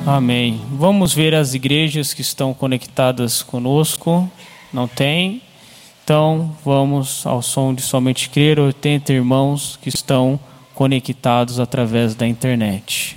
Amém. Vamos ver as igrejas que estão conectadas conosco. Não tem? Então, vamos ao som de Somente Crer. 80 irmãos que estão conectados através da internet.